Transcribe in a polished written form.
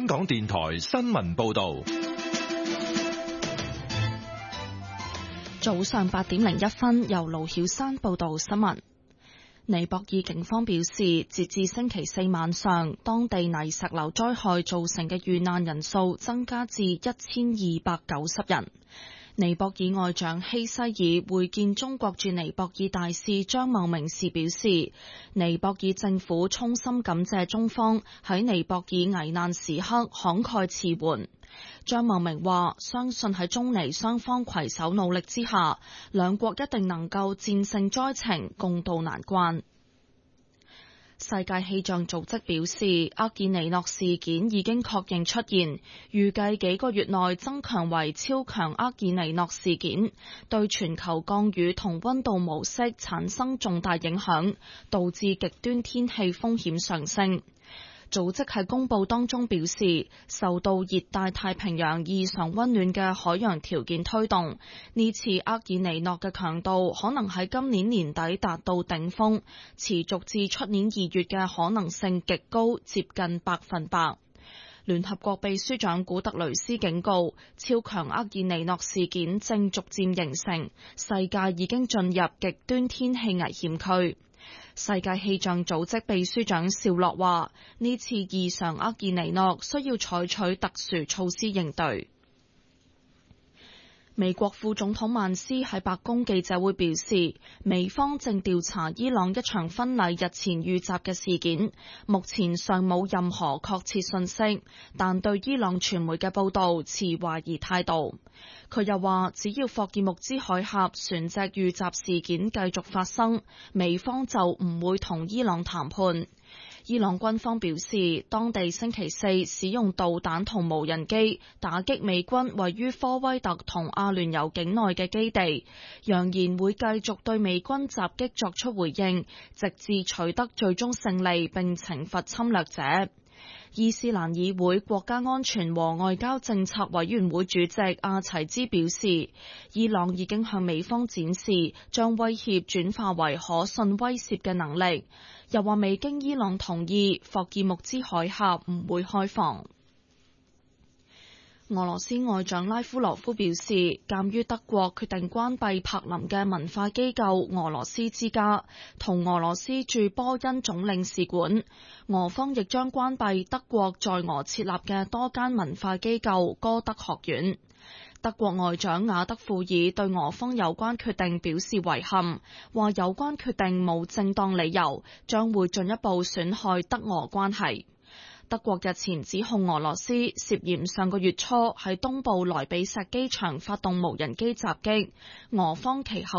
香港電台新聞報道。 早上8點01分，由盧曉珊報道新聞。尼泊爾警方表示，截至星期四晚上，當地泥石流災害造成嘅遇難人數增加至1290人。尼泊爾外長希西爾會見中國駐尼泊爾大使張茂明時表示，尼泊爾政府衷心感謝中方喺尼泊爾危難時刻慷慨辭援。張茂明話，相信喺中尼雙方攜手努力之下，兩國一定能夠戰勝災情，共度難關。世界氣象組織表示，厄爾尼諾事件已經確認出現，預計幾個月內增強為超強厄爾尼諾事件，對全球降雨同溫度模式產生重大影響，導致極端天氣風險上升。組織喺公佈當中表示，受到熱帶太平洋異常溫暖嘅海洋條件推動，呢次厄爾尼諾嘅強度可能喺今年年底達到頂峰，持續至出年2月嘅可能性極高，接近100%。聯合國秘書長古特雷斯警告，超強厄爾尼諾事件正逐漸形成，世界已經進入極端天氣危險區。世界氣象組織秘書長紹洛話，呢次異常厄爾尼諾需要採取特殊措施應對。美國副總統曼斯喺白宮記者會表示，美方正調查伊朗一場婚禮日前遇襲嘅事件，目前尚冇任何確切信息，但對伊朗傳媒嘅報道持懷疑態度。佢又話，只要霍爾木茲海峽船隻遇襲事件繼續發生，美方就唔會同伊朗談判。伊朗軍方表示，當地星期四使用導彈同無人機打擊美軍位於科威特同阿聯酋境內嘅基地，揚言會繼續對美軍襲擊作出回應，直至取得最終勝利並懲罰侵略者。伊斯蘭議會國家安全和外交政策委員會主席阿齊茲表示，伊朗已經向美方展示將威脅轉化為可信威懾嘅能力，又話未經伊朗同意，霍爾木茲海峽唔會開放。俄羅斯外長拉夫羅夫表示，鑑於德國決定關閉柏林嘅文化機構俄羅斯之家同俄羅斯駐波恩總領事館，俄方亦將關閉德國在俄設立嘅多間文化機構歌德學院。德國外長雅德庫爾對俄方有關決定表示遺憾，話有關決定冇正當理由，將會進一步損害德俄關係。德國日前指控俄羅斯涉嫌上個月初喺東部萊比錫機場發動無人機襲擊，俄方其後